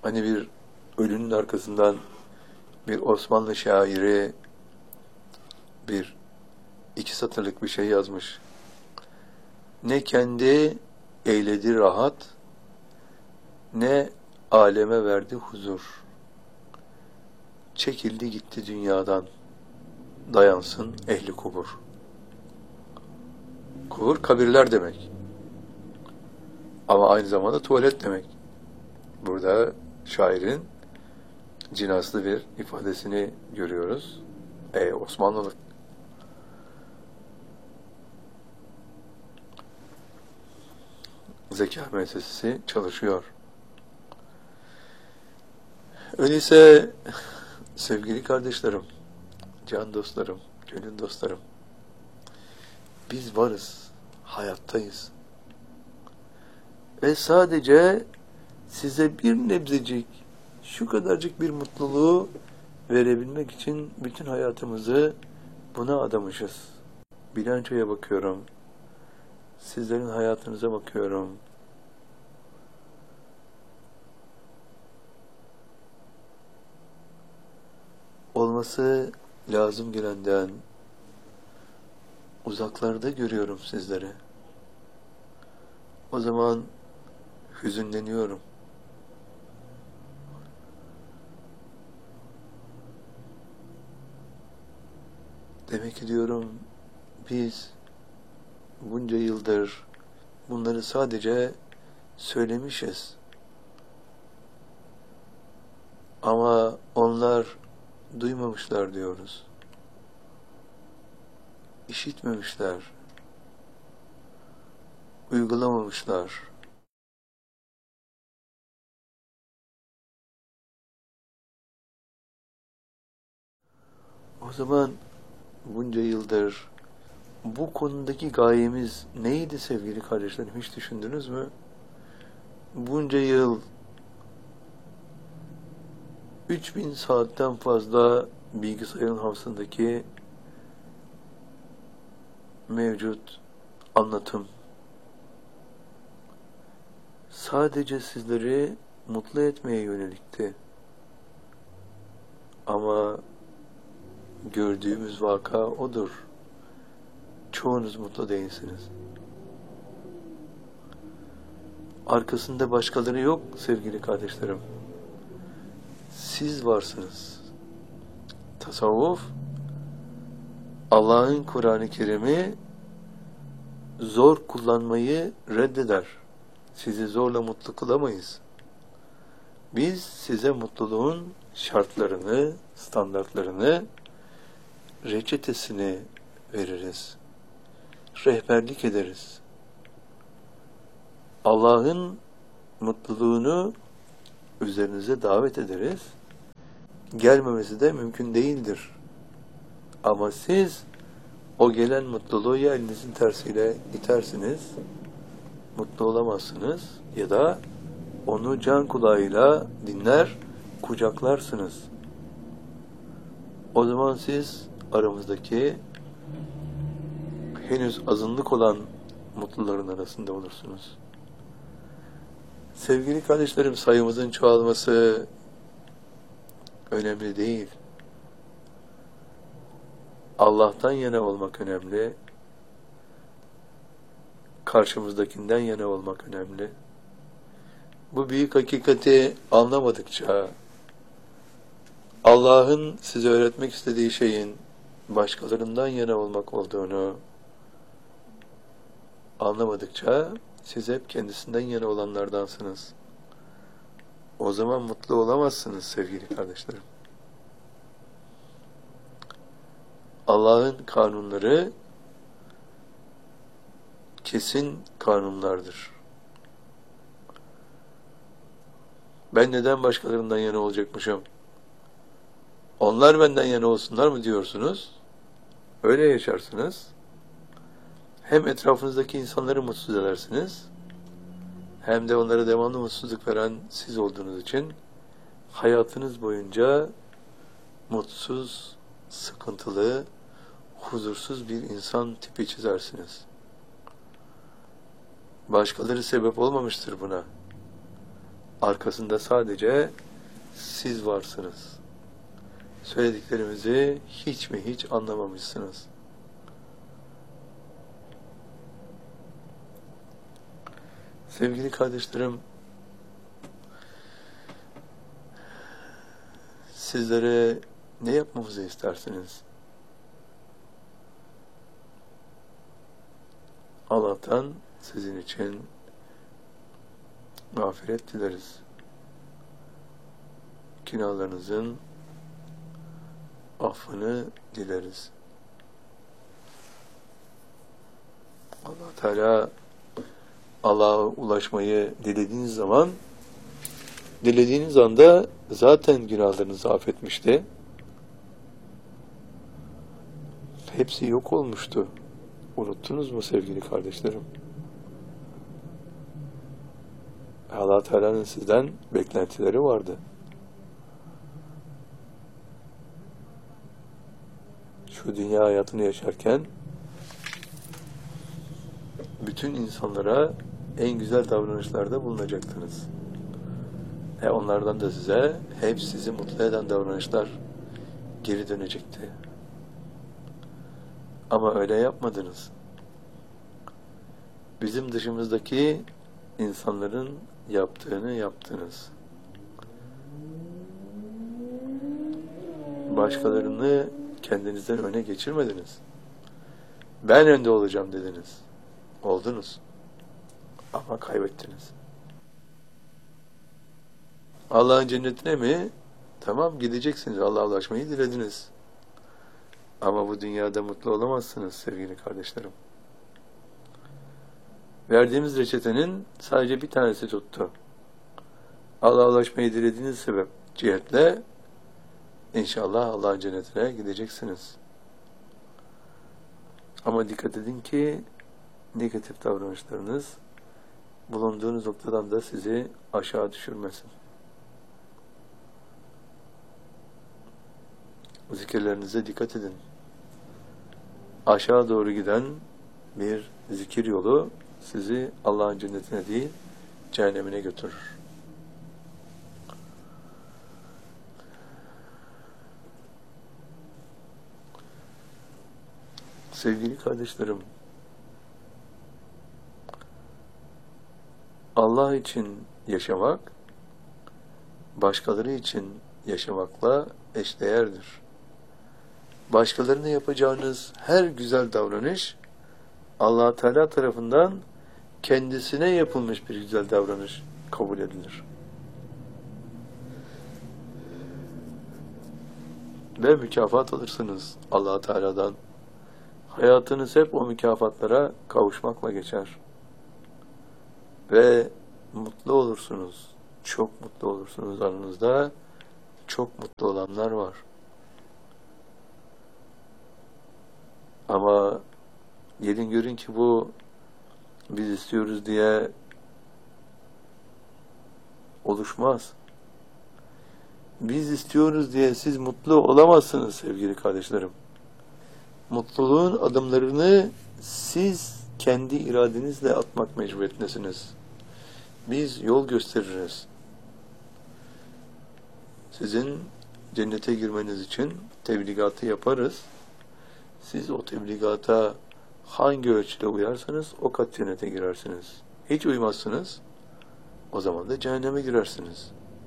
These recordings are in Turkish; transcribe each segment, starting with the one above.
Hani bir ölünün arkasından bir Osmanlı şairi bir iki satırlık bir şey yazmış. Ne kendi eyledi rahat, ne aleme verdi huzur. Çekildi gitti dünyadan, dayansın ehli kubur. Kubur kabirler demek. Ama aynı zamanda tuvalet demek. Burada şairin cinaslı bir ifadesini görüyoruz. Osmanlılık. Zeka müessesesi çalışıyor. Öyleyse sevgili kardeşlerim, can dostlarım, gönül dostlarım, biz varız, hayattayız. Ve sadece size bir nebzecik, şu kadarcık bir mutluluğu verebilmek için bütün hayatımızı buna adamışız. Bilançoya bakıyorum, sizlerin hayatınıza bakıyorum. Olması lazım gelenden uzaklarda görüyorum sizleri. O zaman hüzünleniyorum. Demek ki diyorum, biz bunca yıldır bunları sadece söylemişiz. Ama onlar duymamışlar diyoruz. İşitmemişler. Uygulamamışlar. O zaman bunca yıldır bu konudaki gayemiz neydi sevgili kardeşlerim, hiç düşündünüz mü? Bunca yıl 3000 saatten fazla bilgisayarın hafızasındaki mevcut anlatım sadece sizleri mutlu etmeye yönelikti. Ama gördüğümüz vaka odur. Çoğunuz mutlu değilsiniz. Arkasında başkaları yok sevgili kardeşlerim. Siz varsınız. Tasavvuf, Allah'ın Kur'an-ı Kerim'i zor kullanmayı reddeder. Sizi zorla mutlu kılamayız. Biz size mutluluğun şartlarını, standartlarını, reçetesini veririz. Rehberlik ederiz. Allah'ın mutluluğunu üzerinize davet ederiz. Gelmemesi de mümkün değildir. Ama siz o gelen mutluluğu ya elinizin tersiyle itersiniz, mutlu olamazsınız, ya da onu can kulağıyla dinler, kucaklarsınız. O zaman siz aramızdaki henüz azınlık olan mutluların arasında olursunuz. Sevgili kardeşlerim, sayımızın çoğalması önemli değil. Allah'tan yana olmak önemli. Karşımızdakinden yana olmak önemli. Bu büyük hakikati anlamadıkça, Allah'ın size öğretmek istediği şeyin başkalarından yana olmak olduğunu anlamadıkça, siz hep kendisinden yana olanlardansınız. O zaman mutlu olamazsınız sevgili kardeşlerim. Allah'ın kanunları kesin kanunlardır. Ben neden başkalarından yana olacakmışım? Onlar benden yana olsunlar mı diyorsunuz? Öyle yaşarsınız. Hem etrafınızdaki insanları mutsuz edersiniz, hem de onlara devamlı mutsuzluk veren siz olduğunuz için hayatınız boyunca mutsuz, sıkıntılı, huzursuz bir insan tipi çizersiniz. Başkaları sebep olmamıştır buna. arkasında sadece siz varsınız. Söylediklerimizi hiç mi hiç anlamamışsınız. Sevgili kardeşlerim, sizlere ne yapmamızı istersiniz? Allah'tan sizin için mağfiret dileriz. Günahlarınızın affını dileriz. Allah Teala Allah'a ulaşmayı dilediğiniz zaman, dilediğiniz anda zaten günahlarınızı affetmişti. Hepsi yok olmuştu. Unuttunuz mu sevgili kardeşlerim? Allah Teala'nın sizden beklentileri vardı. Şu dünya hayatını yaşarken bütün insanlara en güzel davranışlarda bulunacaktınız. Onlardan da size hep sizi mutlu eden davranışlar geri dönecekti. Ama öyle yapmadınız. Bizim dışımızdaki insanların yaptığını yaptınız. Başkalarını kendinizden öne geçirmediniz. Ben önde olacağım dediniz. Oldunuz. Ama kaybettiniz. Allah'ın cennetine mi? Tamam, gideceksiniz. Allah'a ulaşmayı dilediniz. Ama bu dünyada mutlu olamazsınız sevgili kardeşlerim. Verdiğimiz reçetenin sadece bir tanesi tuttu. Allah'a ulaşmayı dilediğiniz sebep cihetle inşallah Allah'ın cennetine gideceksiniz. Ama dikkat edin ki negatif davranışlarınız bulunduğunuz noktadan da sizi aşağı düşürmesin. Zikirlerinize dikkat edin. Aşağı doğru giden bir zikir yolu sizi Allah'ın cennetine değil, cehennemine götürür. Sevgili kardeşlerim, Allah için yaşamak, başkaları için yaşamakla eşdeğerdir. Başkalarına yapacağınız her güzel davranış, Allah Teala tarafından kendisine yapılmış bir güzel davranış kabul edilir. Ve mükafat alırsınız Allah Teala'dan. Hayatınız hep o mükafatlara kavuşmakla geçer. Ve mutlu olursunuz. Çok mutlu olursunuz. Aranızda çok mutlu olanlar var. Ama gelin görün ki bu biz istiyoruz diye oluşmaz. Biz istiyoruz diye siz mutlu olamazsınız sevgili kardeşlerim. Mutluluğun adımlarını siz kendi iradenizle atmak mecburiyetindesiniz. Biz yol gösteririz. Sizin cennete girmeniz için tebligatı yaparız. Siz o tebligata hangi ölçüde uyarsanız o kat cennete girersiniz. Hiç uymazsınız, o zaman da cehenneme girersiniz.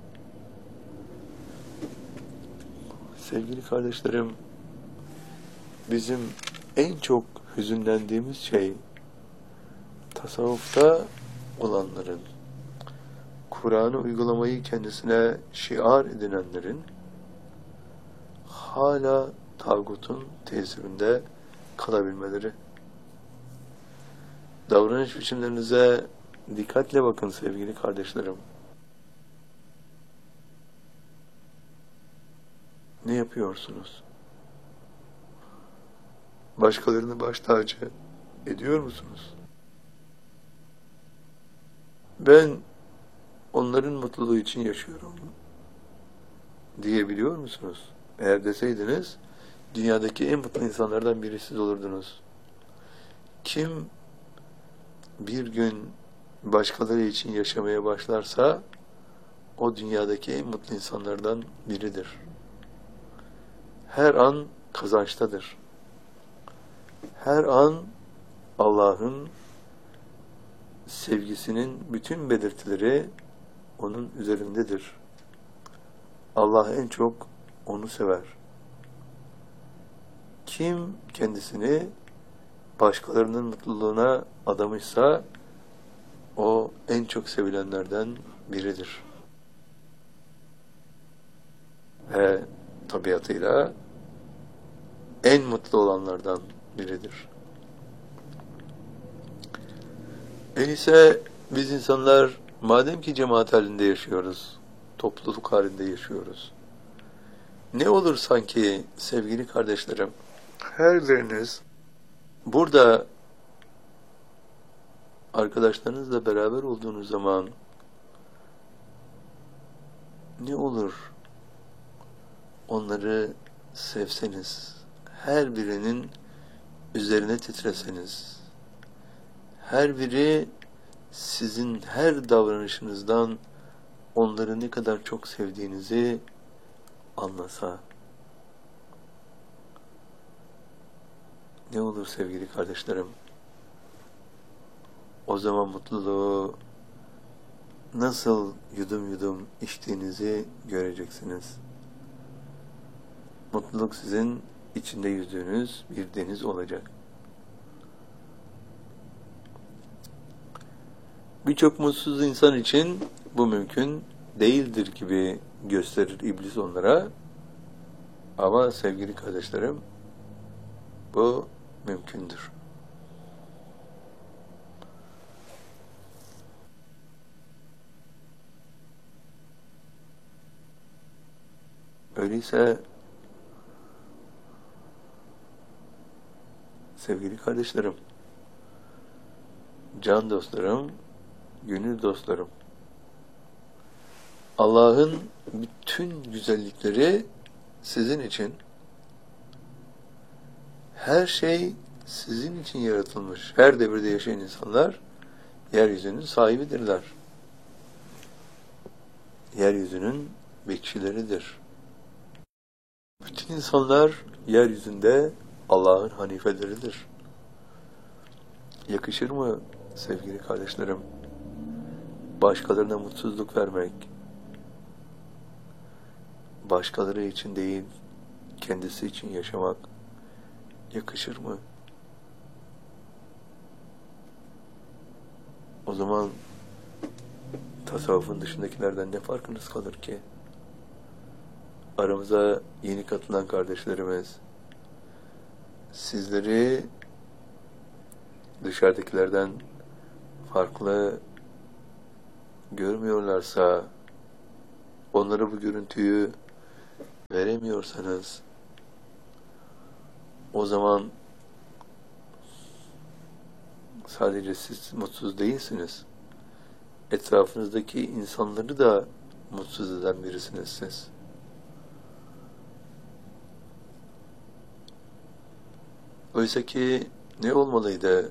Sevgili kardeşlerim, bizim en çok hüzünlendiğimiz şey tasavvufta olanların, Kur'an'ı uygulamayı kendisine şiar edinenlerin hala tağutun tesirinde kalabilmeleri. Davranış biçimlerinize dikkatle bakın sevgili kardeşlerim. Ne yapıyorsunuz? Başkalarını baş tacı ediyor musunuz? Ben onların mutluluğu için yaşıyorum diyebiliyor musunuz? Eğer deseydiniz, dünyadaki en mutlu insanlardan birisi siz olurdunuz. Kim bir gün başkaları için yaşamaya başlarsa, o dünyadaki en mutlu insanlardan biridir. Her an kazançtadır. Her an Allah'ın sevgisinin bütün belirtileri onun üzerindedir. Allah en çok onu sever. Kim kendisini başkalarının mutluluğuna adamışsa o en çok sevilenlerden biridir. Ve tabiatıyla en mutlu olanlardan biridir. Öyleyse biz insanlar madem ki cemaat halinde yaşıyoruz, topluluk halinde yaşıyoruz, ne olur sanki sevgili kardeşlerim, her biriniz burada arkadaşlarınızla beraber olduğunuz zaman ne olur onları sevseniz, her birinin üzerine titreseniz, her biri sizin her davranışınızdan onları ne kadar çok sevdiğinizi anlasa. Ne olur sevgili kardeşlerim? O zaman mutluluğu nasıl yudum yudum içtiğinizi göreceksiniz. Mutluluk sizin içinde yüzdüğünüz bir deniz olacak. Birçok mutsuz insan için bu mümkün değildir gibi gösterir iblis onlara. Ama sevgili kardeşlerim, bu mümkündür. Öyleyse sevgili kardeşlerim, can dostlarım, gönül dostlarım, Allah'ın bütün güzellikleri sizin için, her şey sizin için yaratılmış. Her devirde yaşayan insanlar yeryüzünün sahibidirler. Yeryüzünün bekçileridir. Bütün insanlar yeryüzünde Allah'ın hanifeleridir. Yakışır mı sevgili kardeşlerim? Başkalarına mutsuzluk vermek, başkaları için değil, kendisi için yaşamak yakışır mı? O zaman tasavvufun dışındakilerden ne farkınız kalır ki? Aramıza yeni katılan kardeşlerimiz, sizleri dışarıdakilerden farklı görmüyorlarsa, onlara bu görüntüyü veremiyorsanız, o zaman sadece siz mutsuz değilsiniz. Etrafınızdaki insanları da mutsuz eden birisiniz siz. Oysa ki ne olmalıydı?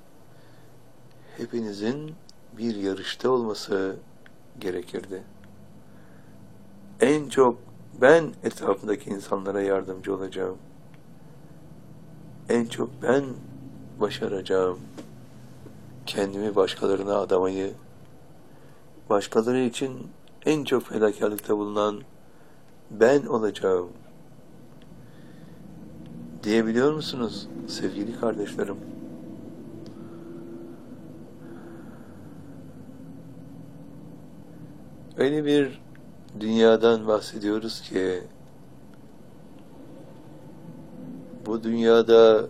Hepinizin bir yarışta olması gerekirdi. En çok ben etrafındaki insanlara yardımcı olacağım. En çok ben başaracağım. Kendimi başkalarına adamayı, başkaları için en çok fedakarlıkta bulunan ben olacağım. Diyebiliyor musunuz sevgili kardeşlerim? Öyle bir dünyadan bahsediyoruz ki bu dünyada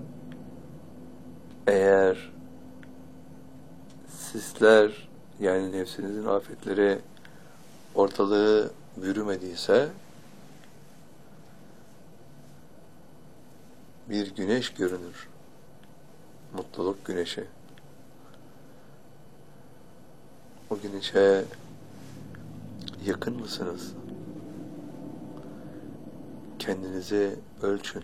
eğer sisler, yani nefsinizin afetleri ortalığı bürümediyse bir güneş görünür. Mutluluk güneşi. O güneşe yakın mısınız? Kendinizi ölçün.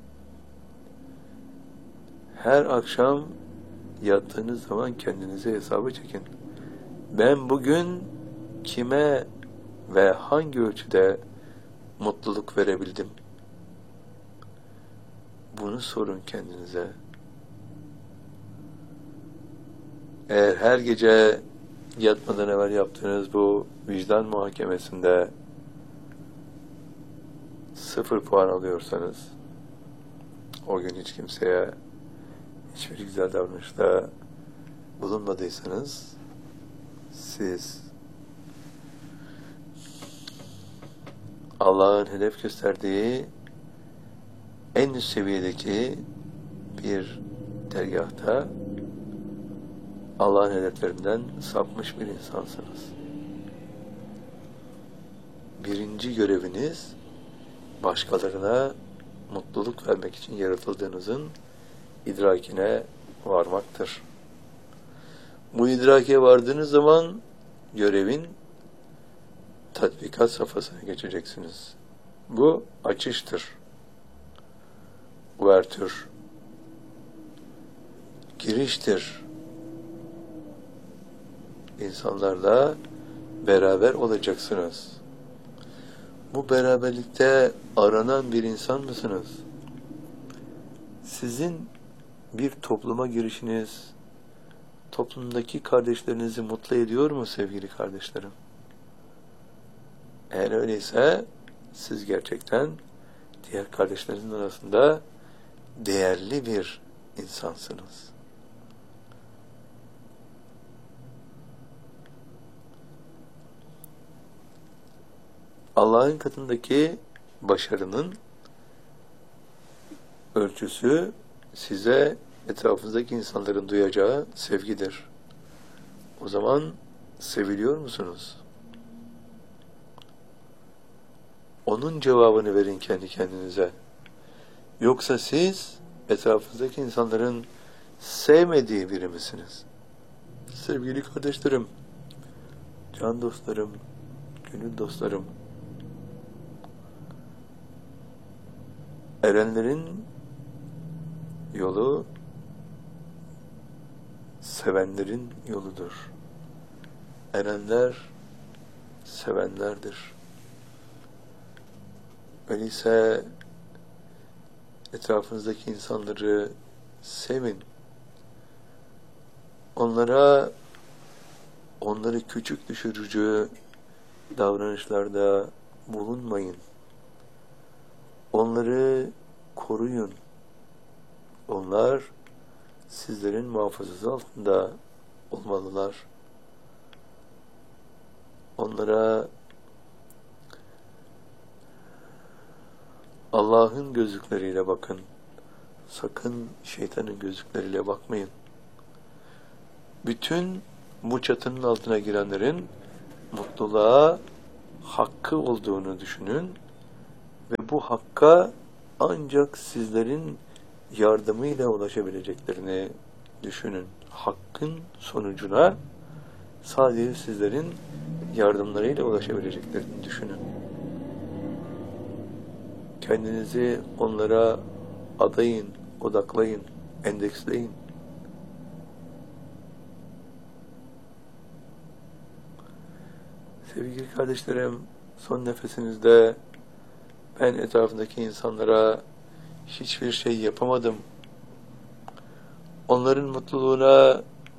Her akşam yattığınız zaman kendinize hesabı çekin. Ben bugün kime ve hangi ölçüde mutluluk verebildim? Bunu sorun kendinize. Eğer her gece yatmadan evvel yaptığınız bu vicdan muhakemesinde 0 puan alıyorsanız, o gün hiç kimseye hiçbir güzel davranışta bulunmadıysanız, siz Allah'ın hedef gösterdiği en üst seviyedeki bir dergâhta Allah'ın hedeflerinden sapmış bir insansınız. Birinci göreviniz, başkalarına mutluluk vermek için yaratıldığınızın idrakine varmaktır. Bu idrake vardığınız zaman görevin tatbikat safhasına geçeceksiniz. Bu açıştır. Uvertür. Giriştir. İnsanlarla beraber olacaksınız. Bu beraberlikte aranan bir insan mısınız? Sizin bir topluma girişiniz, toplumdaki kardeşlerinizi mutlu ediyor mu sevgili kardeşlerim? Eğer öyleyse, siz gerçekten diğer kardeşlerinizin arasında değerli bir insansınız. Allah'ın katındaki başarının ölçüsü size etrafınızdaki insanların duyacağı sevgidir. O zaman seviliyor musunuz? Onun cevabını verin kendi kendinize. Yoksa siz etrafınızdaki insanların sevmediği biri misiniz? Sevgili kardeşlerim, can dostlarım, gönül dostlarım, erenlerin yolu sevenlerin yoludur. Erenler sevenlerdir. Öyleyse etrafınızdaki insanları sevin. Onları küçük düşürücü davranışlarda bulunmayın. Onları koruyun. Onlar sizlerin muhafazası altında olmalılar. Onlara Allah'ın gözlükleriyle bakın. Sakın şeytanın gözlükleriyle bakmayın. Bütün bu çatının altına girenlerin mutluluğa hakkı olduğunu düşünün ve bu hakka ancak sizlerin yardımıyla ulaşabileceklerini düşünün. Hakkın sonucuna sadece sizlerin yardımlarıyla ulaşabileceklerini düşünün. Kendinizi onlara adayın, odaklayın, endeksleyin. Sevgili kardeşlerim, son nefesinizde ben etrafındaki insanlara hiçbir şey yapamadım. Onların mutluluğuna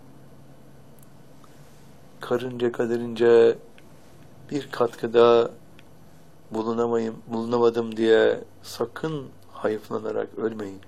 karınca kaderince bir katkıda bulunamadım diye sakın hayıflanarak ölmeyin.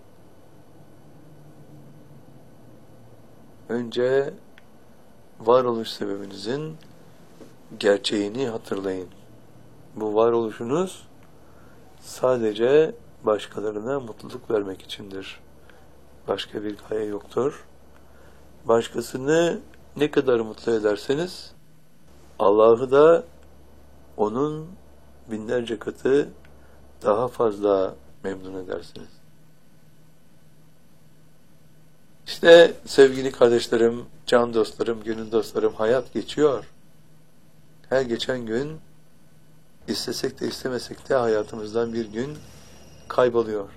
Önce varoluş sebebinizin gerçeğini hatırlayın. Bu varoluşunuz sadece başkalarına mutluluk vermek içindir. Başka bir gaye yoktur. Başkasını ne kadar mutlu ederseniz Allah'ı da onun binlerce katı daha fazla memnun edersiniz. İşte sevgili kardeşlerim, can dostlarım, gönül dostlarım, hayat geçiyor. Her geçen gün istesek de istemesek de hayatımızdan bir gün kayboluyor.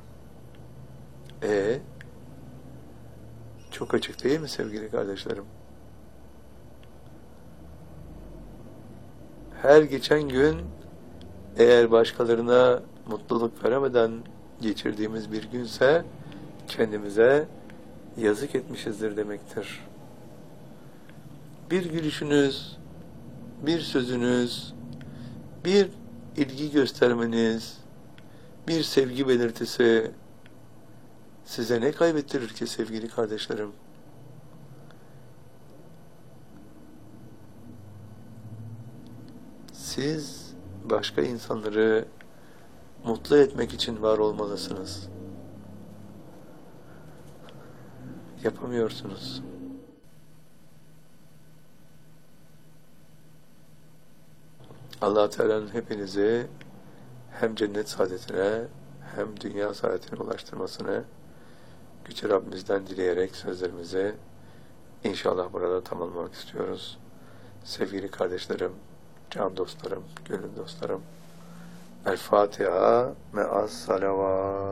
Çok açık değil mi sevgili kardeşlerim? her geçen gün eğer başkalarına mutluluk veremeden geçirdiğimiz bir günse kendimize yazık etmişizdir demektir. Bir gülüşünüz, bir sözünüz, bir ilgi göstermeniz, bir sevgi belirtisi size ne kaybettirir ki sevgili kardeşlerim? Siz başka insanları mutlu etmek için var olmalısınız. Yapamıyorsunuz. Allah Teala'nın hepinizi hem cennet saadetine hem dünya saadetine ulaştırmasını Yüce Rabbimizden dileyerek sözlerimizi inşallah burada tamamlamak istiyoruz. Sevgili kardeşlerim, can dostlarım, gönül dostlarım, El Fatiha me'as salavat.